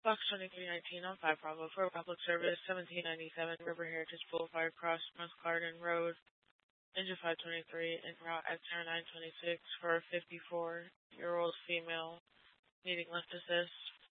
Box 2319 on 5 Bravo for public service, 1797 River Heritage Boulevard, Cross North Garden Road, engine 523, en route at 0926 for a 54-year-old female needing lift assist.